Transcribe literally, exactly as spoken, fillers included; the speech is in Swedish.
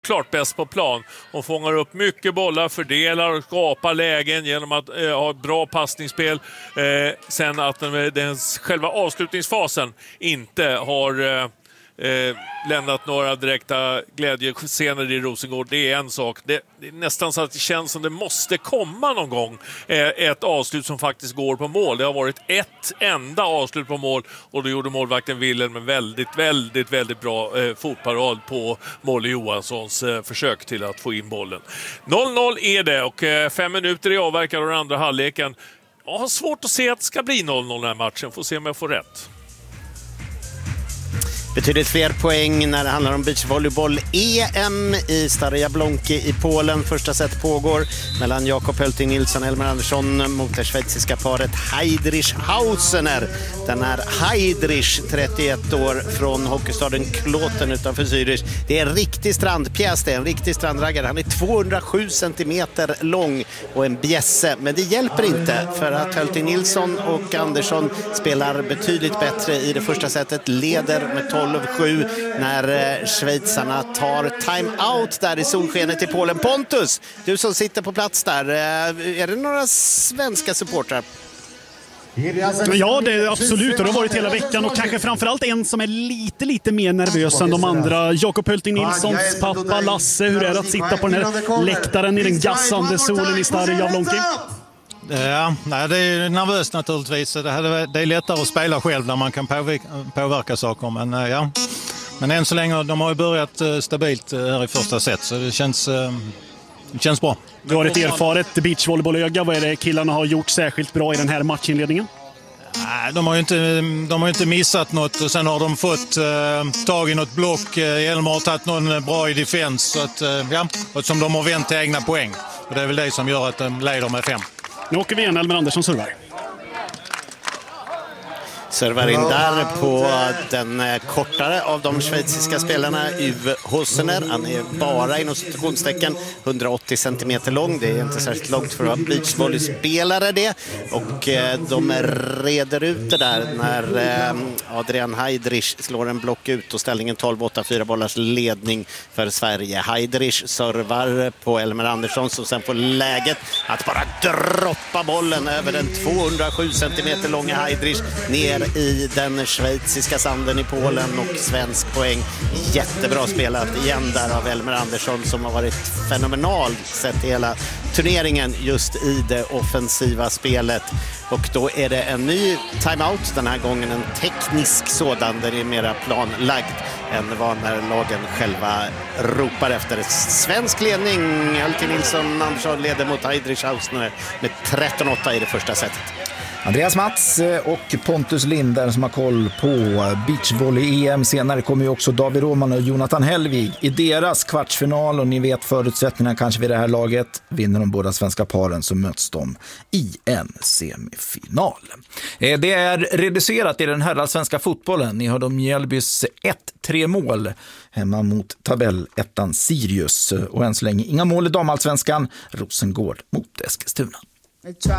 klart bäst på plan. Hon fångar upp mycket bollar, fördelar och skapar lägen genom att eh, ha ett bra passningsspel. Eh, sen att den, den själva avslutningsfasen inte har eh, eh, lämnat några direkta glädjescener i Rosengård. Det är en sak. Det, det är nästan så att det känns som det måste komma någon gång eh, ett avslut som faktiskt går på mål. Det har varit ett enda avslut på mål och då gjorde målvakten Wilhelm en väldigt, väldigt, väldigt bra eh, fotparad på Molly Johanssons eh, försök till att få in bollen. noll noll är det och eh, fem minuter i avverkad och den andra halvleken. Jag har svårt att se att det ska bli noll noll den här matchen. Får se om jag får rätt. Betydligt fler poäng när det handlar om beachvolleyboll-E M i Stare Jablonki i Polen. Första set pågår mellan Jakob Hölting Nilsson och Elmer Andersson mot det schweiziska paret Heidrich Hausener. Den är Heidrich, trettioett år, från hockeystaden Kloten utanför Zürich. Det är en riktig strandpjäs, det är en riktig strandraggare. Han är tvåhundrasju centimeter lång och en bjässe. Men det hjälper inte för att Hölting Nilsson och Andersson spelar betydligt bättre i det första setet. Leder med tolv sju när schweizarna tar time-out där i solskenet i Polen. Pontus, du som sitter på plats där, är det några svenska supportrar? Ja, det är absolut. Det har varit hela veckan och kanske framförallt en som är lite, lite mer nervös än de andra. Jakob Hölting Nilssons pappa Lasse. Hur är det att sitta på den här läktaren i den gassande solen i Stare Jablonki? Ja, nej, det är nervöst naturligtvis. Det är lättare att spela själv när man kan påverka, påverka saker. Men, ja. Men än så länge, de har ju börjat stabilt här i första set, så det känns, det känns bra. Du har ett erfaret beachvolleybollöga. Vad är det killarna har gjort särskilt bra i den här matchinledningen? Nej, de har ju inte, de har inte missat något och sen har de fått eh, tag i något block. Elmer har tagit någon bra i defens, så att, eh, ja, och som de har vänt till egna poäng. Och det är väl det som gör att de leder med fem. Nu åker vi igen, Elmer Andersson servar. Servar in där på den kortare av de schweiziska spelarna, Yves Hossener. Han är bara inom situationstecken hundraåttio centimeter lång. Det är inte särskilt långt för att vara beachvolleyspelare det. Och de reder ut det där när Adrian Heidrich slår en block ut och ställningen tolv åtta, fyra bollars ledning för Sverige. Heidrich servar på Elmer Andersson som sen får läget att bara droppa bollen över den tvåhundrasju centimeter långa Heidrich ner i den schweiziska sanden i Polen och svensk poäng. Jättebra spelat igen där av Elmer Andersson som har varit fenomenal sett hela turneringen just i det offensiva spelet. Och då är det en ny timeout, den här gången en teknisk sådan där det är mera planlagd än vad när lagen själva ropar efter. Svensk ledning, Hölting Nilsson Andersson leder mot Heidrich Hausener med tretton åtta i det första setet. Andreas Mats och Pontus Linder som har koll på beachvolley-E M. Senare kommer ju också David Roman och Jonathan Hellvig i deras kvartsfinal. Och ni vet förutsättningarna kanske vid det här laget. Vinner de båda svenska paren så möts de i en semifinal. Det är reducerat i den här svenska fotbollen. Ni hörde om Mjällbys ett tre mål hemma mot tabellettan Sirius. Och än så länge inga mål i damallsvenskan. Rosengård mot Eskilstuna.